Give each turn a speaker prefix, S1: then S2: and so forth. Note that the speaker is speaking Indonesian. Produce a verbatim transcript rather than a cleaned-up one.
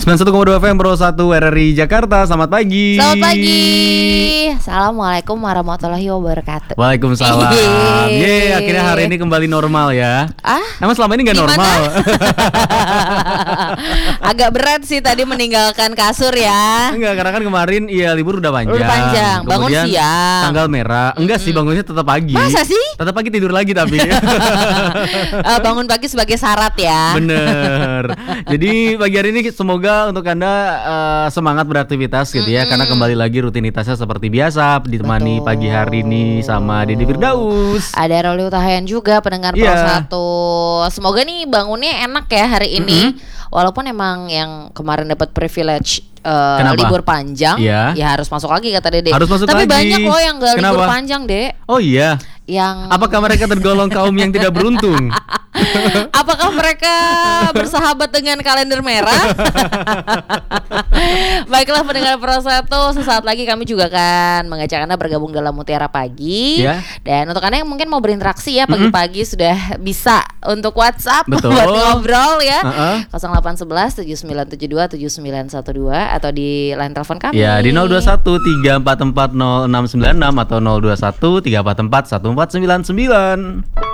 S1: sembilan puluh satu koma dua F M Pro satu R R I Jakarta. Selamat pagi.
S2: Selamat pagi. Assalamualaikum warahmatullahi wabarakatuh.
S1: Waalaikumsalam. Yeay, akhirnya hari ini kembali normal ya.
S2: Ah?
S1: Emang selama ini gak normal?
S2: Agak berat sih tadi meninggalkan kasur ya.
S1: Enggak, karena kan kemarin iya libur udah panjang.
S2: Udah panjang, bangun
S1: Kemudian
S2: siang.
S1: Tanggal merah. Enggak sih, bangunnya tetap pagi.
S2: Masa sih?
S1: Tetap pagi, tidur lagi tapi.
S2: uh, bangun pagi sebagai syarat ya.
S1: Bener. Jadi pagi hari ini semoga untuk Anda uh, semangat beraktivitas gitu ya.
S2: Mm-mm.
S1: Karena kembali lagi rutinitasnya seperti biasa. Ditemani
S2: Betul.
S1: pagi hari ini sama Deddy Firdaus.
S2: Ada Roli Utahayan juga pendengar Pro
S1: Iya.
S2: satu. Semoga nih bangunnya enak ya hari ini. Walaupun emang yang kemarin dapat privilege uh,
S1: Kenapa?
S2: libur panjang,
S1: Iya.
S2: ya harus masuk lagi kata Dede.
S1: Harus masuk
S2: Tapi
S1: lagi.
S2: banyak loh yang gak libur
S1: Kenapa?
S2: panjang, Dek.
S1: Oh iya.
S2: Yang
S1: Apakah mereka tergolong kaum yang tidak beruntung?
S2: Apakah mereka bersahabat dengan kalender merah? Baiklah pendengar Pro satu, sesaat lagi kami juga akan mengajak Anda bergabung dalam Mutiara Pagi.
S1: Ya.
S2: Dan untuk Anda yang mungkin mau berinteraksi ya pagi-pagi sudah bisa untuk WhatsApp
S1: Betul.
S2: buat ngobrol ya.
S1: Uh-uh.
S2: nol delapan satu satu tujuh sembilan tujuh dua tujuh sembilan satu dua atau di line telepon kami.
S1: Ya, di nol dua satu tiga empat empat nol enam sembilan enam atau nol dua satu tiga empat empat satu empat sembilan sembilan.